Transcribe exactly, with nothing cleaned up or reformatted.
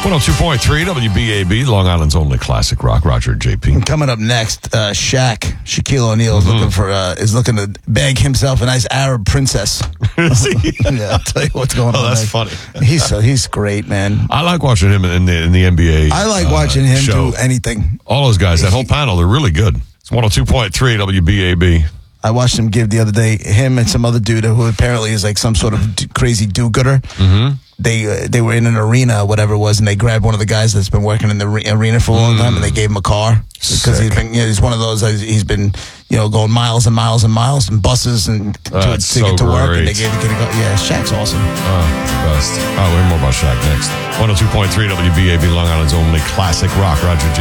one oh two point three W B A B, Long Island's only classic rock. Roger and J P. Coming up next, uh, Shaq, Shaquille O'Neal is Mm-hmm. looking for uh, is looking to beg himself a nice Arab princess. Yeah, I'll tell you what's going Oh, on. that's there. funny. He's so he's great, man. I like watching him in the in the N B A. I like uh, watching him show. do anything. All those guys, that whole panel, they're really good. It's one oh two point three W B A B. I watched him give the other day, him and some other dude who apparently is like some sort of d- crazy do-gooder. Mm-hmm. They uh, they were in an arena, whatever it was, and they grabbed one of the guys that's been working in the re- arena for a long time, and they gave him a car because he's been, you know, he's one of those. Uh, he's been, you know, going miles and miles and miles and buses and to, That's to get so to work. great. And they gave the kid a car. Yeah, Shaq's awesome. Oh, the best. Oh, we'll hear more about Shaq next. one oh two point three W B A B, Long Island's only classic rock. Roger J.